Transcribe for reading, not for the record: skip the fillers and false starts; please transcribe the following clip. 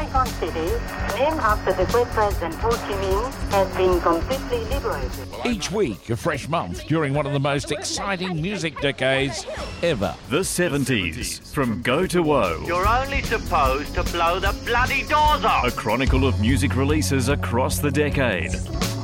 Saigon City, named after the great President Ho Chi Minh, has been completely liberated. Each week, a fresh month during one of the most exciting music decades ever. The 70s, from Go to Woe. You're only supposed to blow the bloody doors off. A chronicle of music releases across the decade.